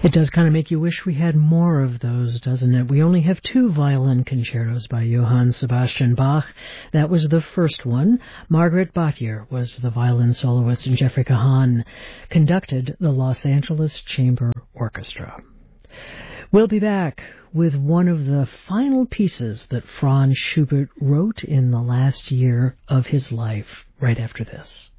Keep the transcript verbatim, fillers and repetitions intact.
It does kind of make you wish we had more of those, doesn't it? We only have two violin concertos by Johann Sebastian Bach. That was the first one. Margaret Bottier was the violin soloist, and Jeffrey Kahan conducted the Los Angeles Chamber Orchestra. We'll be back with one of the final pieces that Franz Schubert wrote in the last year of his life right after this.